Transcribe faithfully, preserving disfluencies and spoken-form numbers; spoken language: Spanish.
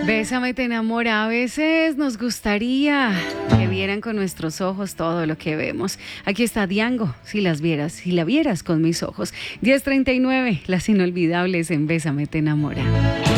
Bésame te enamora. A veces nos gustaría que vieran con nuestros ojos todo lo que vemos. Aquí está Diango, si las vieras, si la vieras con mis ojos. diez treinta y nueve, las inolvidables en Bésame te enamora.